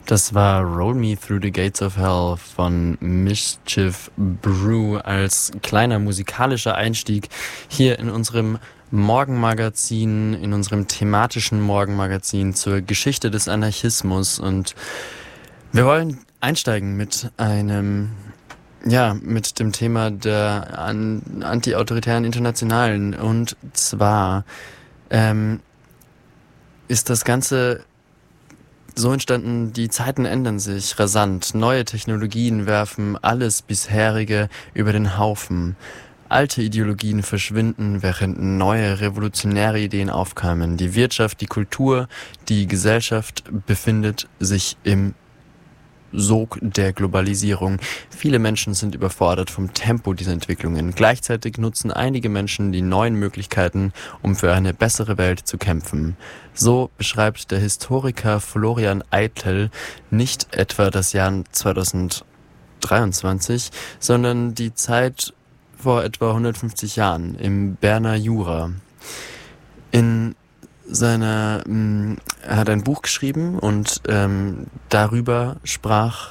Das war Roll Me Through the Gates of Hell von Mischief Brew als kleiner musikalischer Einstieg hier in unserem Morgenmagazin, in unserem thematischen Morgenmagazin zur Geschichte des Anarchismus. Und wir wollen einsteigen mit mit dem Thema der anti-autoritären Internationalen. Und zwar ist das Ganze so entstanden, die Zeiten ändern sich rasant. Neue Technologien werfen alles bisherige über den Haufen. Alte Ideologien verschwinden, während neue revolutionäre Ideen aufkamen. Die Wirtschaft, die Kultur, die Gesellschaft befindet sich im Sog der Globalisierung. Viele Menschen sind überfordert vom Tempo dieser Entwicklungen. Gleichzeitig nutzen einige Menschen die neuen Möglichkeiten, um für eine bessere Welt zu kämpfen. So beschreibt der Historiker Florian Eitel nicht etwa das Jahr 2023, sondern die Zeit vor etwa 150 Jahren im Berner Jura. Er hat ein Buch geschrieben und darüber sprach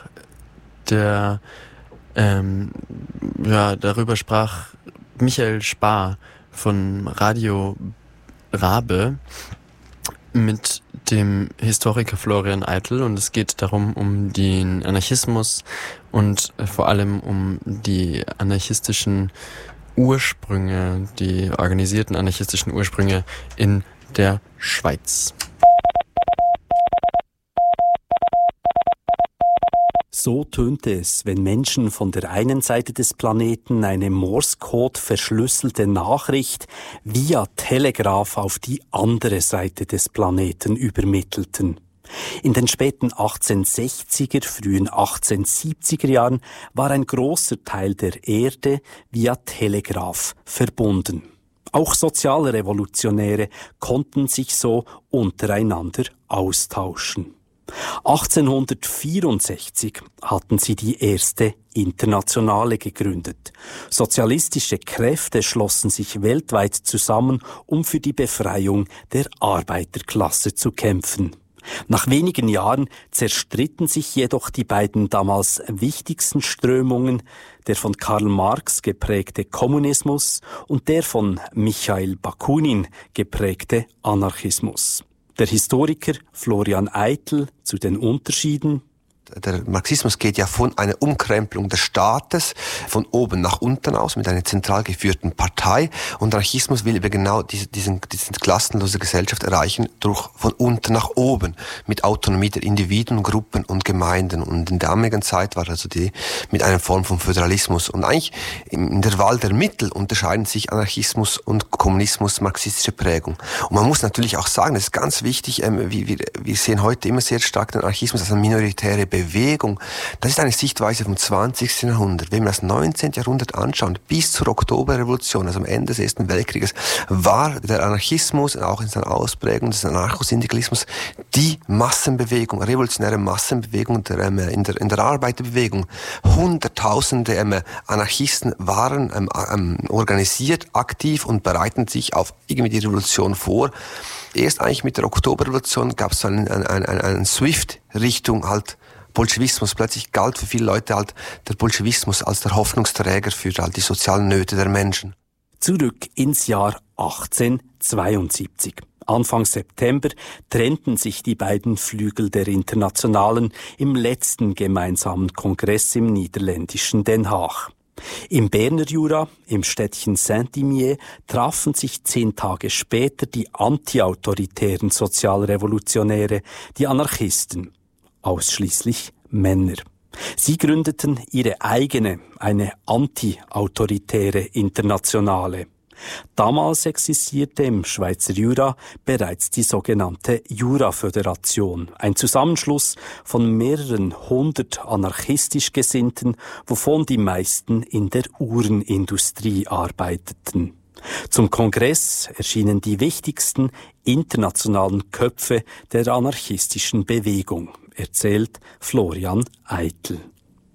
Michael Spahr von Radio Rabe mit dem Historiker Florian Eitel, und es geht darum, um den Anarchismus und vor allem um die anarchistischen Ursprünge, die organisierten anarchistischen Ursprünge in der Schweiz. So tönte es, wenn Menschen von der einen Seite des Planeten eine Morse-Code verschlüsselte Nachricht via Telegraph auf die andere Seite des Planeten übermittelten. In den späten 1860er, frühen 1870er Jahren war ein großer Teil der Erde via Telegraph verbunden. Auch Sozialrevolutionäre konnten sich so untereinander austauschen. 1864 hatten sie die erste Internationale gegründet. Sozialistische Kräfte schlossen sich weltweit zusammen, um für die Befreiung der Arbeiterklasse zu kämpfen. Nach wenigen Jahren zerstritten sich jedoch die beiden damals wichtigsten Strömungen, der von Karl Marx geprägte Kommunismus und der von Michail Bakunin geprägte Anarchismus. Der Historiker Florian Eitel zu den Unterschieden. Der Marxismus geht ja von einer Umkrempelung des Staates von oben nach unten aus mit einer zentral geführten Partei, und Anarchismus will eben genau diese klassenlose Gesellschaft erreichen durch von unten nach oben mit Autonomie der Individuen, Gruppen und Gemeinden. Und in der damaligen Zeit war also die mit einer Form von Föderalismus. Und eigentlich in der Wahl der Mittel unterscheiden sich Anarchismus und Kommunismus, marxistische Prägung. Und man muss natürlich auch sagen, das ist ganz wichtig, wir sehen heute immer sehr stark den Anarchismus als eine minoritäre Bewegung. Das ist eine Sichtweise vom 20. Jahrhundert. Wenn wir das 19. Jahrhundert anschauen, bis zur Oktoberrevolution, also am Ende des Ersten Weltkrieges, war der Anarchismus, auch in seiner Ausprägung des Anarchosyndikalismus, die Massenbewegung, revolutionäre Massenbewegung in der Arbeiterbewegung. Hunderttausende Anarchisten waren organisiert, aktiv und bereiten sich auf irgendwie die Revolution vor. Erst eigentlich mit der Oktoberrevolution gab es so einen Swift Richtung halt Bolschewismus. Plötzlich galt für viele Leute halt der Bolschewismus als der Hoffnungsträger für halt die sozialen Nöte der Menschen. Zurück ins Jahr 1872. Anfang September trennten sich die beiden Flügel der Internationalen im letzten gemeinsamen Kongress im niederländischen Den Haag. Im Berner Jura, im Städtchen Saint-Imier, trafen sich 10 Tage später die antiautoritären Sozialrevolutionäre, die Anarchisten, ausschließlich Männer. Sie gründeten ihre eigene, eine antiautoritäre Internationale. Damals existierte im Schweizer Jura bereits die sogenannte Jura-Föderation, ein Zusammenschluss von mehreren 100 anarchistisch Gesinnten, wovon die meisten in der Uhrenindustrie arbeiteten. Zum Kongress erschienen die wichtigsten internationalen Köpfe der anarchistischen Bewegung, erzählt Florian Eitel.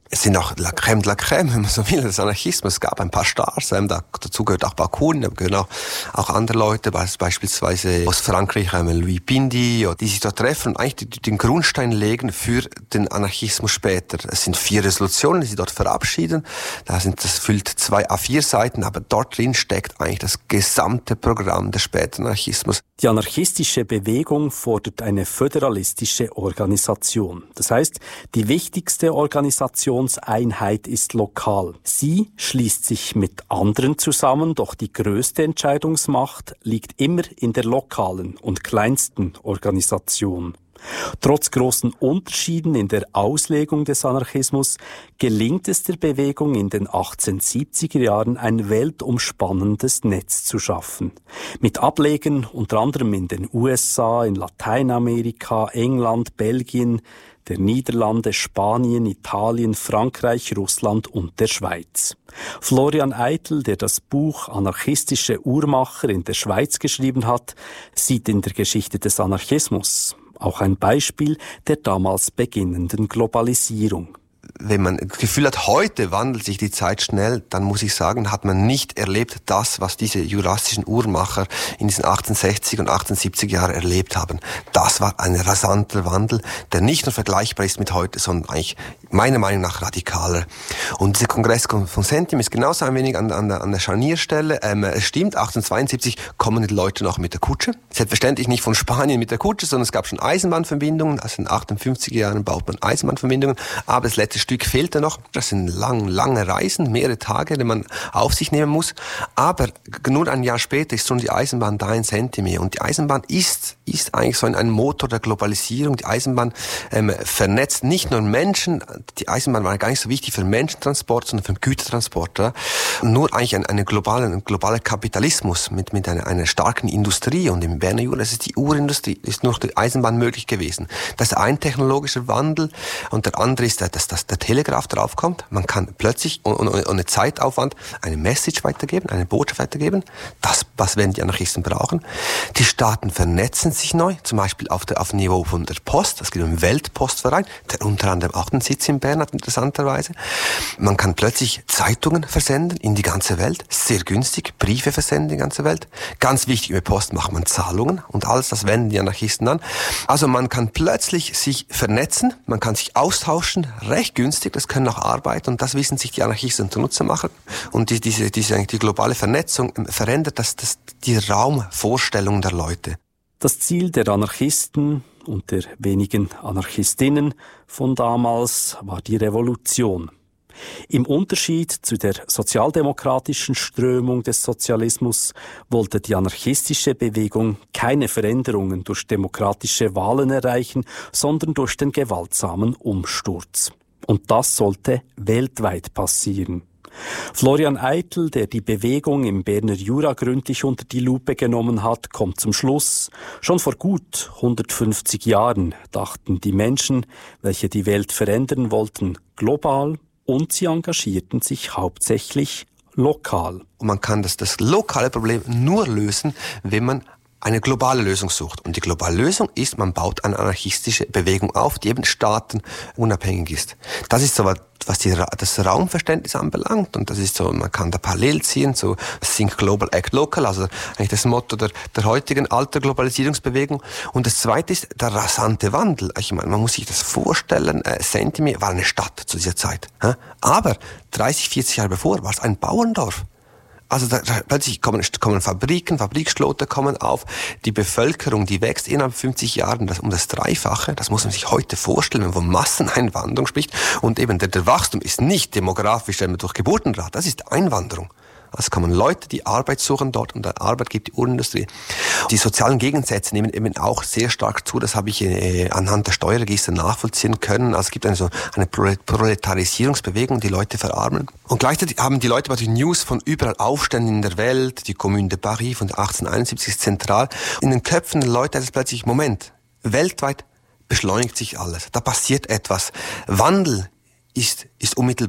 Es sind auch la crème de la crème, wenn man so will, des Anarchismus. Es gab ein paar Stars, dazu gehört auch Bakunin, da gehören auch andere Leute, beispielsweise aus Frankreich, Louis Pindy, die sich dort treffen und eigentlich den Grundstein legen für den Anarchismus später. Es sind 4 Resolutionen, die sie dort verabschieden. Das füllt 2 A4-Seiten, aber dort drin steckt eigentlich das gesamte Programm des späteren Anarchismus. Die anarchistische Bewegung fordert eine föderalistische Organisation. Das heißt, die wichtigste Organisationseinheit ist lokal. Sie schließt sich mit anderen zusammen, doch die größte Entscheidungsmacht liegt immer in der lokalen und kleinsten Organisation. Trotz großen Unterschieden in der Auslegung des Anarchismus gelingt es der Bewegung in den 1870er Jahren ein weltumspannendes Netz zu schaffen. Mit Ablegern unter anderem in den USA, in Lateinamerika, England, Belgien, der Niederlande, Spanien, Italien, Frankreich, Russland und der Schweiz. Florian Eitel, der das Buch Anarchistische Uhrmacher in der Schweiz geschrieben hat, sieht in der Geschichte des Anarchismus auch ein Beispiel der damals beginnenden Globalisierung. Wenn man das Gefühl hat, heute wandelt sich die Zeit schnell, dann muss ich sagen, hat man nicht erlebt das, was diese jurassischen Uhrmacher in diesen 1860 und 1870 Jahren erlebt haben. Das war ein rasanter Wandel, der nicht nur vergleichbar ist mit heute, sondern eigentlich meiner Meinung nach radikaler. Und dieser Kongress von Sentim ist genauso ein wenig an der Scharnierstelle. Es stimmt, 1872 kommen die Leute noch mit der Kutsche. Selbstverständlich nicht von Spanien mit der Kutsche, sondern es gab schon Eisenbahnverbindungen. Also in den 58er Jahren baut man Eisenbahnverbindungen. Aber das letzte Stück fehlte noch. Das sind lange Reisen, mehrere Tage, die man auf sich nehmen muss. Aber nur ein Jahr später ist schon die Eisenbahn da in Sentim. Und die Eisenbahn ist eigentlich so ein Motor der Globalisierung. Die Eisenbahn vernetzt nicht nur Menschen. Die Eisenbahn war gar nicht so wichtig für Menschentransport, sondern für Gütertransport. Ja? Nur eigentlich ein globaler Kapitalismus mit einer starken Industrie. Und im Berner Jura, das ist die Uhrindustrie, ist nur die Eisenbahn möglich gewesen. Das ist ein technologischer Wandel. Und der andere ist, dass der Telegraph draufkommt. Man kann plötzlich ohne Zeitaufwand eine Message weitergeben, eine Botschaft weitergeben. Das, was werden die Anarchisten brauchen. Die Staaten vernetzen sich neu, zum Beispiel auf Niveau von der Post. Es gibt einen Weltpostverein, der unter anderem auch einen Sitz in Bern hat, interessanterweise. Man kann plötzlich Zeitungen versenden in die ganze Welt. Sehr günstig. Briefe versenden in die ganze Welt. Ganz wichtig, mit Post macht man Zahlungen und alles, das wenden die Anarchisten an. Also man kann plötzlich sich vernetzen, man kann sich austauschen, recht günstig, das können auch arbeiten und das wissen sich die Anarchisten zunutze machen. Und die globale Vernetzung verändert die Raumvorstellung der Leute. Das Ziel der Anarchisten und der wenigen Anarchistinnen von damals war die Revolution. Im Unterschied zu der sozialdemokratischen Strömung des Sozialismus wollte die anarchistische Bewegung keine Veränderungen durch demokratische Wahlen erreichen, sondern durch den gewaltsamen Umsturz. Und das sollte weltweit passieren. Florian Eitel, der die Bewegung im Berner Jura gründlich unter die Lupe genommen hat, kommt zum Schluss. Schon vor gut 150 Jahren dachten die Menschen, welche die Welt verändern wollten, global und sie engagierten sich hauptsächlich lokal. Und man kann das lokale Problem nur lösen, wenn man eine globale Lösung sucht. Und die globale Lösung ist, man baut eine anarchistische Bewegung auf, die eben staatenunabhängig ist. Das ist so, was das Raumverständnis anbelangt. Und das ist so, man kann da parallel ziehen, so Think Global, Act Local, also eigentlich das Motto der heutigen alter Globalisierungsbewegung. Und das zweite ist der rasante Wandel. Ich meine, man muss sich das vorstellen, Sentim war eine Stadt zu dieser Zeit. Aber 30, 40 Jahre bevor war es ein Bauerndorf. Also plötzlich kommen Fabriken, Fabrikschlote kommen auf. Die Bevölkerung, die wächst innerhalb 50 Jahren um das Dreifache. Das muss man sich heute vorstellen, wenn man von Masseneinwanderung spricht. Und eben der Wachstum ist nicht demografisch durch Geburtenrat, das ist Einwanderung. Also kommen Leute, die Arbeit suchen dort und Arbeit gibt die Uhrenindustrie. Die sozialen Gegensätze nehmen eben auch sehr stark zu. Das habe ich anhand der Steuerregister nachvollziehen können. Also es gibt eine Proletarisierungsbewegung, die Leute verarmen. Und gleichzeitig haben die Leute die News von überall Aufständen in der Welt. Die Commune de Paris von 1871 ist zentral. In den Köpfen der Leute ist es plötzlich, Moment, weltweit beschleunigt sich alles. Da passiert etwas. Wandel ist unmittelbar.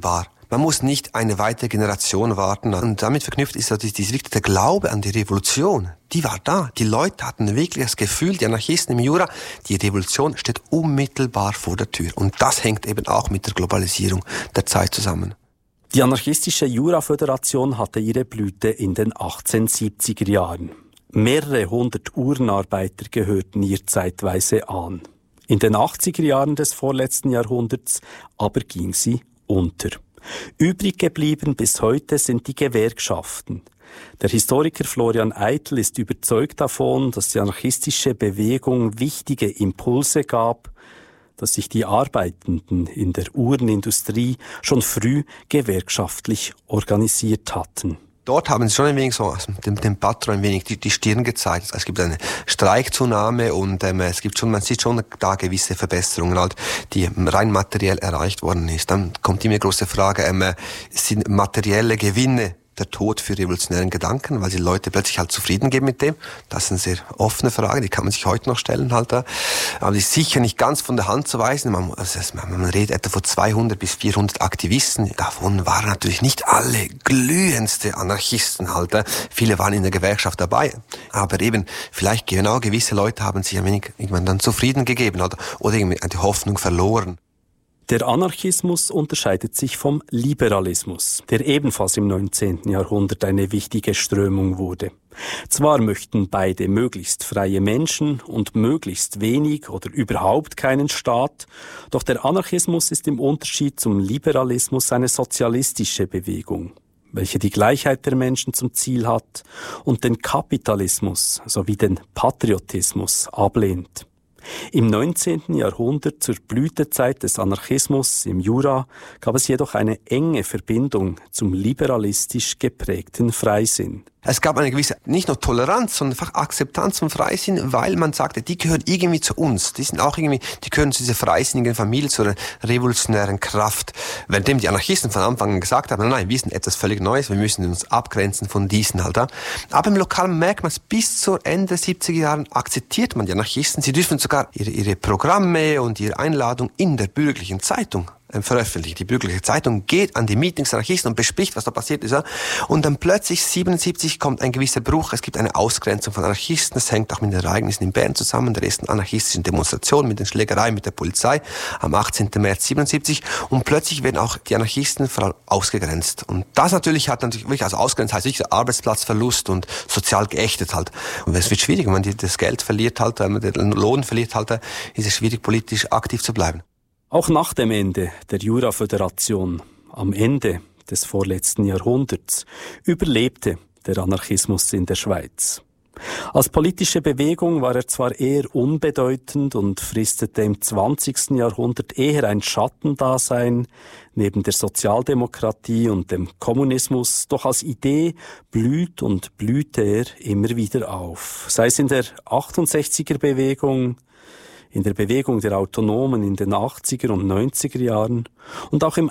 Man muss nicht eine weitere Generation warten. Und damit verknüpft ist der Glaube an die Revolution. Die war da. Die Leute hatten wirklich das Gefühl, die Anarchisten im Jura, die Revolution steht unmittelbar vor der Tür. Und das hängt eben auch mit der Globalisierung der Zeit zusammen. Die anarchistische Jura-Föderation hatte ihre Blüte in den 1870er Jahren. Mehrere hundert Uhrenarbeiter gehörten ihr zeitweise an. In den 80er Jahren des vorletzten Jahrhunderts aber ging sie unter. Übrig geblieben bis heute sind die Gewerkschaften. Der Historiker Florian Eitel ist überzeugt davon, dass die anarchistische Bewegung wichtige Impulse gab, dass sich die Arbeitenden in der Uhrenindustrie schon früh gewerkschaftlich organisiert hatten. Dort haben sie schon ein wenig so dem Patron ein wenig die Stirn gezeigt. Also es gibt eine Streikzunahme und man sieht schon da gewisse Verbesserungen, halt, die rein materiell erreicht worden ist. Dann kommt immer die große Frage, sind materielle Gewinne der Tod für revolutionären Gedanken, weil sie Leute plötzlich halt zufrieden geben mit dem? Das ist eine sehr offene Frage, die kann man sich heute noch stellen halt da. Aber die ist sicher nicht ganz von der Hand zu weisen. Man redet etwa von 200 bis 400 Aktivisten. Davon waren natürlich nicht alle glühendste Anarchisten halt. Viele waren in der Gewerkschaft dabei. Aber eben, vielleicht genau gewisse Leute haben sich ein wenig irgendwann dann zufrieden gegeben oder irgendwie die Hoffnung verloren. Der Anarchismus unterscheidet sich vom Liberalismus, der ebenfalls im 19. Jahrhundert eine wichtige Strömung wurde. Zwar möchten beide möglichst freie Menschen und möglichst wenig oder überhaupt keinen Staat, doch der Anarchismus ist im Unterschied zum Liberalismus eine sozialistische Bewegung, welche die Gleichheit der Menschen zum Ziel hat und den Kapitalismus sowie den Patriotismus ablehnt. Im 19. Jahrhundert, zur Blütezeit des Anarchismus im Jura, gab es jedoch eine enge Verbindung zum liberalistisch geprägten Freisinn. Es gab eine gewisse, nicht nur Toleranz, sondern einfach Akzeptanz vom Freisinn, weil man sagte, die gehören irgendwie zu uns. Die gehören zu dieser freisinnigen Familie, zu einer revolutionären Kraft. Währenddem die Anarchisten von Anfang an gesagt haben, nein, wir sind etwas völlig Neues, wir müssen uns abgrenzen von diesen halt. Aber im Lokalen merkt man es, bis zur Ende der 70er Jahren akzeptiert man die Anarchisten. Sie dürfen sogar ihre Programme und ihre Einladung in der bürgerlichen Zeitung veröffentlicht. Die bürgerliche Zeitung geht an die Meetings der Anarchisten und bespricht, was da passiert ist. Und dann plötzlich 77 kommt ein gewisser Bruch. Es gibt eine Ausgrenzung von Anarchisten. Das hängt auch mit den Ereignissen in Bern zusammen, der ersten anarchistischen Demonstration, mit den Schlägereien mit der Polizei am 18. März 77. Und plötzlich werden auch die Anarchisten vor allem ausgegrenzt. Und das hat natürlich wirklich, also ausgrenzt heißt wirklich Arbeitsplatzverlust und sozial geächtet halt. Und es wird schwierig, wenn man das Geld verliert halt, wenn man den Lohn verliert halt, ist es schwierig, politisch aktiv zu bleiben. Auch nach dem Ende der Jura-Föderation, am Ende des vorletzten Jahrhunderts, überlebte der Anarchismus in der Schweiz. Als politische Bewegung war er zwar eher unbedeutend und fristete im 20. Jahrhundert eher ein Schattendasein neben der Sozialdemokratie und dem Kommunismus, doch als Idee blüht und blühte er immer wieder auf. Sei es in der 68er-Bewegung, in der Bewegung der Autonomen in den 80er und 90er Jahren und auch im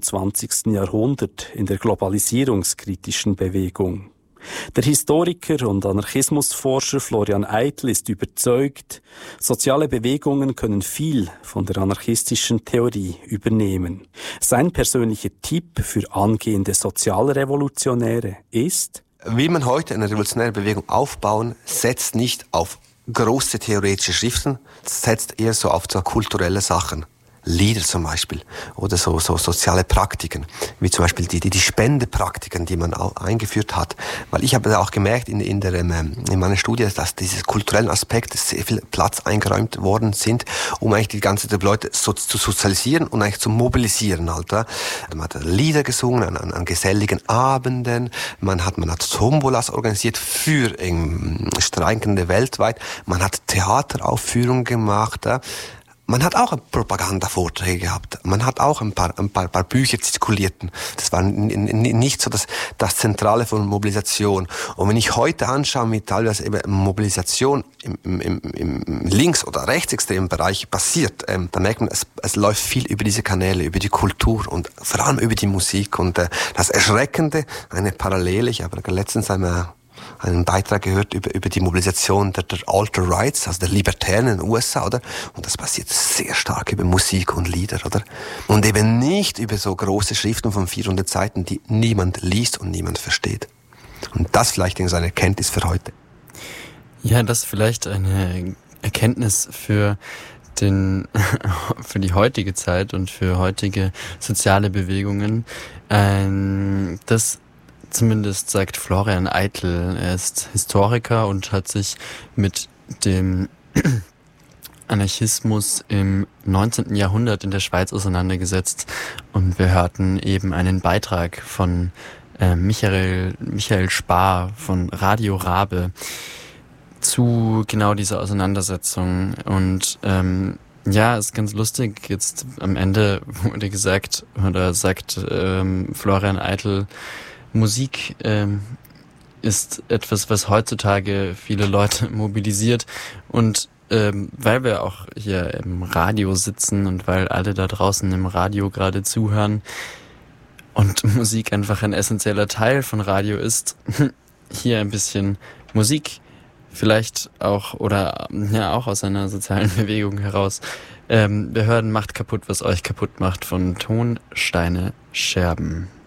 21. Jahrhundert in der globalisierungskritischen Bewegung. Der Historiker und Anarchismusforscher Florian Eitel ist überzeugt, soziale Bewegungen können viel von der anarchistischen Theorie übernehmen. Sein persönlicher Tipp für angehende Sozialrevolutionäre ist: Will man heute eine revolutionäre Bewegung aufbauen, setzt nicht auf große theoretische Schriften, setzt eher so auf so kulturelle Sachen. Lieder zum Beispiel oder so soziale Praktiken, wie zum Beispiel die Spendepraktiken, die man auch eingeführt hat. Weil ich habe auch gemerkt in meiner Studie, dass dieses kulturellen Aspekt sehr viel Platz eingeräumt worden sind, um eigentlich die ganze Leute zu sozialisieren und eigentlich zu mobilisieren halt. Man hat Lieder gesungen an geselligen Abenden, man hat Tombolas organisiert für Streikende weltweit, man hat Theateraufführungen gemacht. Man hat auch Propagandavorträge gehabt. Man hat auch ein paar Bücher zirkulierten. Das war nicht so das Zentrale von Mobilisation. Und wenn ich heute anschaue, wie teilweise eben Mobilisation im links- oder rechtsextremen Bereich passiert, dann merkt man, es läuft viel über diese Kanäle, über die Kultur und vor allem über die Musik. Und das Erschreckende, eine Parallele, ich habe letztens einen Beitrag gehört über die Mobilisation der Alt-Rights, also der Libertären in den USA, oder? Und das passiert sehr stark über Musik und Lieder, oder? Und eben nicht über so große Schriften von 400 Seiten, die niemand liest und niemand versteht. Und das vielleicht ist eine Erkenntnis für heute. Ja, das ist vielleicht eine Erkenntnis für die heutige Zeit und für heutige soziale Bewegungen. Das zumindest sagt Florian Eitel. Er ist Historiker und hat sich mit dem Anarchismus im 19. Jahrhundert in der Schweiz auseinandergesetzt. Und wir hörten eben einen Beitrag von Michael Spahr von Radio Rabe zu genau dieser Auseinandersetzung. Und ja, ist ganz lustig. Jetzt am Ende wurde gesagt, oder sagt Florian Eitel, Musik ist etwas, was heutzutage viele Leute mobilisiert. Und weil wir auch hier im Radio sitzen und weil alle da draußen im Radio gerade zuhören und Musik einfach ein essentieller Teil von Radio ist, hier ein bisschen Musik. Vielleicht auch, oder ja, auch aus einer sozialen Bewegung heraus. Wir hören Macht kaputt, was euch kaputt macht von Tonsteine Scherben.